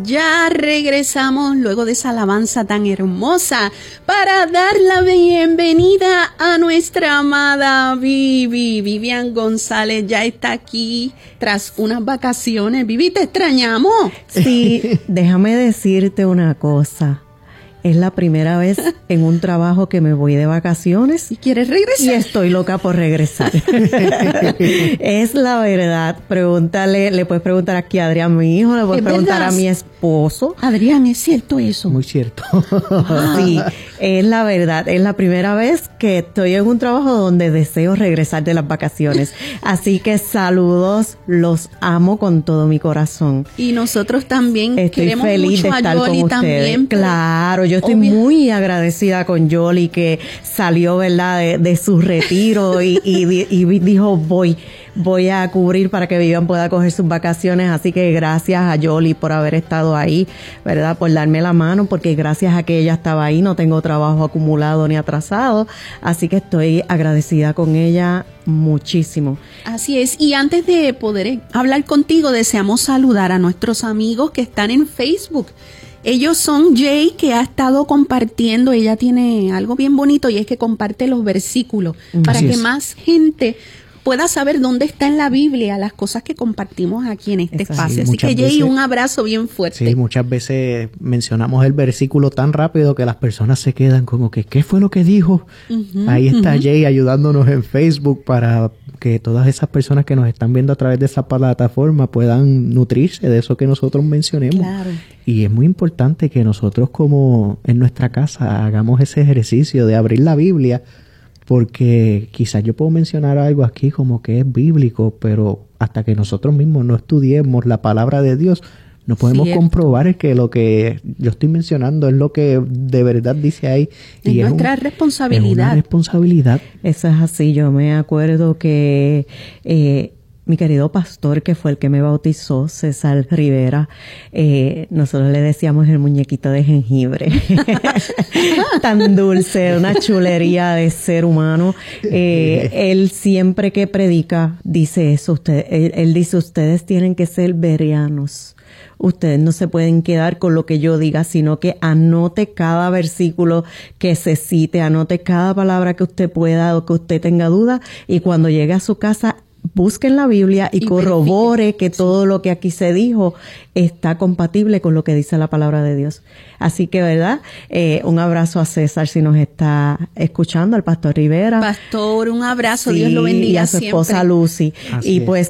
Ya regresamos luego de esa alabanza tan hermosa para dar la bienvenida a nuestra amada Vivian González. Ya está aquí tras unas vacaciones. Vivi, ¿te extrañamos? Sí, déjame decirte una cosa. Es la primera vez en un trabajo que me voy de vacaciones. ¿Y quieres regresar? Y estoy loca por regresar. Es la verdad. Pregúntale, le puedes preguntar aquí a Adrián, mi hijo, le puedes preguntar verdad? a mi esposo. Adrián, ¿es cierto eso? Muy cierto. Sí, es la verdad. Es la primera vez que estoy en un trabajo donde deseo regresar de las vacaciones. Así que saludos, los amo con todo mi corazón. Y nosotros también Estoy queremos feliz mucho de estar a Yoli con también. ustedes. Claro, yo estoy muy agradecida con Yoli que salió, ¿verdad?, de su retiro y dijo voy a cubrir para que Vivian pueda coger sus vacaciones. Así que gracias a Yoli por haber estado ahí, ¿verdad?, por darme la mano, porque gracias a que ella estaba ahí no tengo trabajo acumulado ni atrasado. Así que estoy agradecida con ella muchísimo. Así es. Y antes de poder hablar contigo, deseamos saludar a nuestros amigos que están en Facebook. Ellos son Jay, que ha estado compartiendo. Ella tiene algo bien bonito y es que comparte los versículos para que más gente pueda saber dónde está en la Biblia las cosas que compartimos aquí en este espacio. Así que Jay, un abrazo bien fuerte. Sí, muchas veces mencionamos el versículo tan rápido que las personas se quedan como que ¿qué fue lo que dijo? Ahí está Jay ayudándonos en Facebook para que todas esas personas que nos están viendo a través de esa plataforma puedan nutrirse de eso que nosotros mencionemos. Claro. Y es muy importante que nosotros, como en nuestra casa, hagamos ese ejercicio de abrir la Biblia, porque quizás yo puedo mencionar algo aquí como que es bíblico, pero hasta que nosotros mismos no estudiemos la palabra de Dios, no podemos comprobar que lo que yo estoy mencionando es lo que de verdad dice ahí. Es nuestra responsabilidad. Es una responsabilidad. Eso es así. Yo me acuerdo que mi querido pastor, que fue el que me bautizó, César Rivera, nosotros le decíamos el muñequito de jengibre. Tan dulce, una chulería de ser humano. Él siempre que predica dice eso. Él dice, ustedes tienen que ser bereanos. Ustedes no se pueden quedar con lo que yo diga, sino que anote cada versículo que se cite, anote cada palabra que usted pueda o que usted tenga duda, y cuando llegue a su casa, busque en la Biblia y corrobore que todo lo que aquí se dijo está compatible con lo que dice la palabra de Dios. Así que, ¿verdad? Un abrazo a César si nos está escuchando, al pastor Rivera. Pastor, un abrazo, Sí, Dios lo bendiga y a su esposa Lucy. Así y pues